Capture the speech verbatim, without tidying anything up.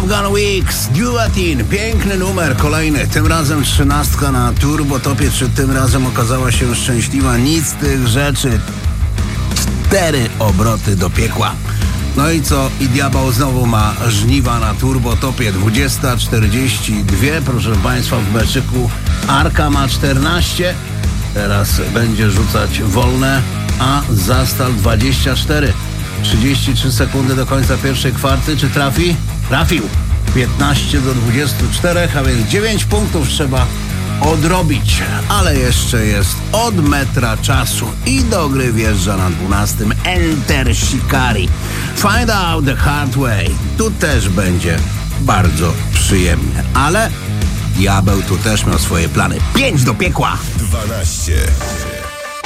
Afghan Weeks, Duatin, piękny numer, kolejny, tym razem trzynastka na turbotopie. Czy tym razem okazała się szczęśliwa? Nic z tych rzeczy. Cztery obroty do piekła. No i co? I diabeł znowu ma żniwa na turbotopie. dwadzieścia czterdzieści dwa, proszę Państwa, w meczyku. Arka ma czternaście. Teraz będzie rzucać wolne, a Zastal dwadzieścia cztery. trzydzieści trzy sekundy do końca pierwszej kwarty. Czy trafi? Trafił. piętnaście do dwudziestu czterech, a więc dziewięć punktów trzeba odrobić. Ale jeszcze jest od metra czasu i do gry wjeżdża na dwunastym Enter Shikari. Find out the hard way. Tu też będzie bardzo przyjemnie. Ale diabeł tu też miał swoje plany. Pięć do piekła. dwanaście.